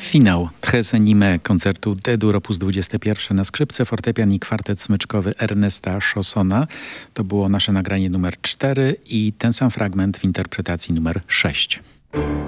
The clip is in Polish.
Finał Tres Anime koncertu D-dur op. 21 na skrzypce, fortepian i kwartet smyczkowy Ernesta Chaussona. To było nasze nagranie numer 4 i ten sam fragment w interpretacji numer 6.